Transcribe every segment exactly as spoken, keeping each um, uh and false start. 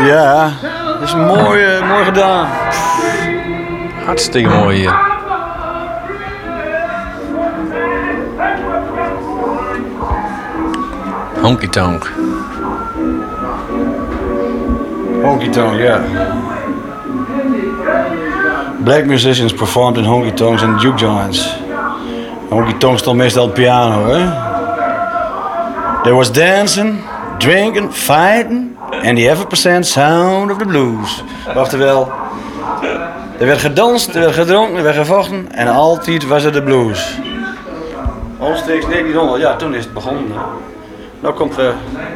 Ja, dat is mooi, uh, mooi gedaan. Hartstikke mooi hier. Honky Tonk. Honky Tonk, ja. Black musicians performed in honky tonks and juke joints. Honky tonk stond meestal op piano, hè. There was dancing, drinking, fighting and the ever present sound of the blues. Oftewel, er werd gedanst, er werd gedronken, er werd gevochten en altijd was er de blues. Omstreeks negentienhonderd, ja, toen is het begonnen. Nou komt er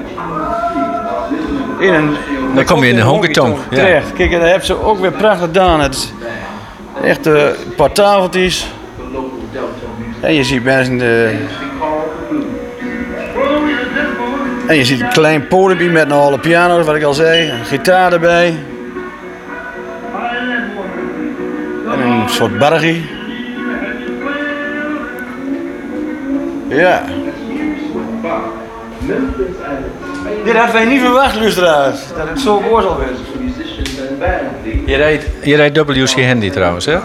in een... Dan kom je in een honky tonk. Ja. Terecht. Kijk, en daar hebben ze ook weer prachtig gedaan. Het is echt uh, een paar tafeltjes. En je ziet mensen... Uh, en je ziet een klein podium met een alle piano's, wat ik al zei. Een gitaar erbij. En een soort bargie. Ja. Dit hadden wij niet verwacht, luisteraars. Dat het zo mooi zal zijn. Je rijdt, je rijdt W C Handy trouwens, hè?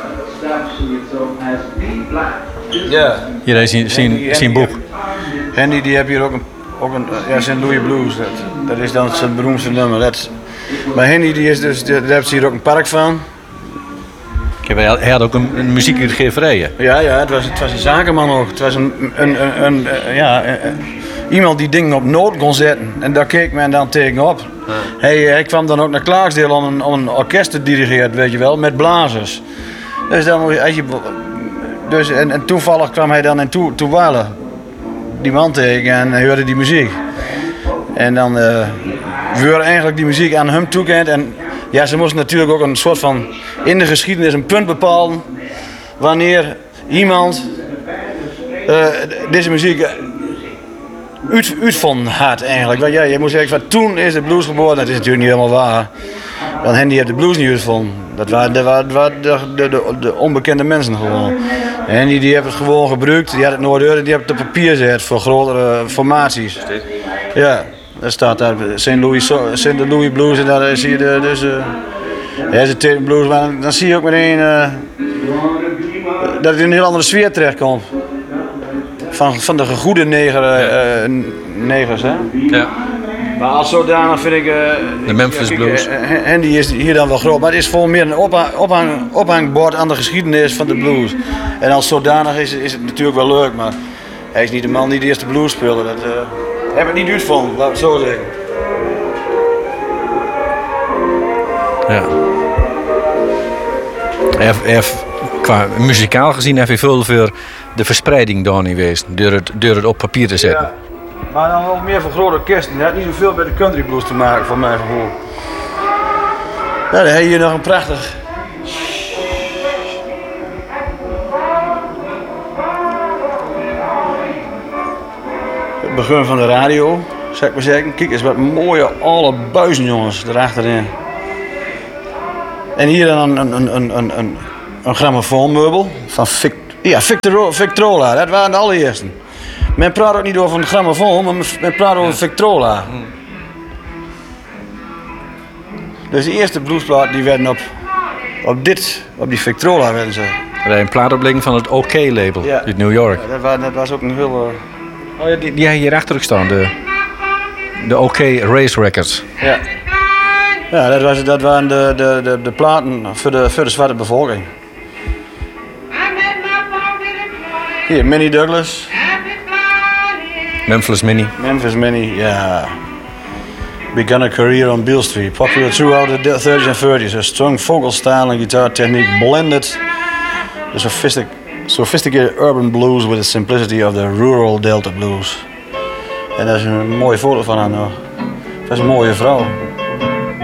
Ja. Je rijdt zijn, zijn, zijn boek. Handy die heb hier ook een, ook een ja, Saint Louis Blues. Dat, dat is dan zijn beroemdste nummer. Dat, maar Handy die is dus, daar hebben ze hier ook een park van. Hij had ook een, een muziekgeverij. Ja, ja, het was, het was een zakenman ook. Het was een, een, een, een, een ja, een, iemand die dingen op noot kon zetten. En daar keek men dan tegenop. Ja. Hij, hij kwam dan ook naar Klaaksdeel om een, om een orkest te dirigeren, weet je wel, met blazers. Dus, dan, als je, dus en, en toevallig kwam hij dan in toe, Toewalen, die man tegen, en hij hoorde die muziek. En dan uh, werd eigenlijk die muziek aan hem toekend. En ja, ze moesten natuurlijk ook een soort van in de geschiedenis een punt bepalen wanneer iemand uh, deze muziek uit, uitvonden had eigenlijk. Want ja, je moet zeggen van toen is de blues geboren, dat is natuurlijk niet helemaal waar. Want Handy heeft de blues niet uitgevonden. Dat waren de, de, de, de, de onbekende mensen gewoon. Handy die heeft het gewoon gebruikt, die had het nooit gehoord, die heeft het op papier gezet voor grotere formaties. Ja. Daar staat daar Saint Louis, Saint Louis Blues en daar zie je de, dus uh, Hesitating Blues, maar dan, dan zie je ook meteen uh, dat het in een heel andere sfeer terechtkomt. Van, van de gegoede neger, uh, negers, hè? Ja. Maar als zodanig vind ik... Uh, de Memphis ja, Blues. Uh, Handy is hier dan wel groot, maar het is gewoon meer een ophang, ophang, ophangbord aan de geschiedenis van de blues. En als zodanig is, is het natuurlijk wel leuk, maar hij is niet de man die de eerste blues speelde. Dat, uh, heb ik niet uitgevonden, laat ik het zo zeggen. Ja. Hij heeft, qua muzikaal gezien heeft hij veel voor de verspreiding daar niet geweest, door het, door het op papier te zetten. Ja, maar dan wel meer voor grote orkesten. Hij had niet zoveel met de country blues te maken, voor mijn gevoel. Ja, dan heb je hier nog een prachtig... Het begin van de radio, zou ik maar zeggen. Kijk eens wat mooie alle buizen, jongens, erachterin. En hier dan een, een, een, een, een, een grammofoonmeubel van Vic, ja, Victoro, Victrola, dat waren de allereerste. Men praat ook niet over een grammofoon, maar men praat over Victrola. Dus de eerste bluesplaten die werden op, op dit, op die Victrola werden ze. Er een plaatoplegging van het O K-label ja. uit New York. Ja, dat, was, dat was ook een heel... Uh... Oh ja, die, die heb je hier achter staan, de, de O K Race Records. Ja, ja dat, was, dat waren de, de, de, de platen voor de, voor de zwarte bevolking. Hier, Minnie Douglas. Memphis Minnie. Memphis Minnie, ja. Began a career on Beale Street. Popular throughout the thirties and thirties. A strong vocal style and guitar technique blended the sophistic, sophisticated urban blues with the simplicity of the rural Delta blues. En daar is een mooie foto van haar nog. Dat is een mooie vrouw.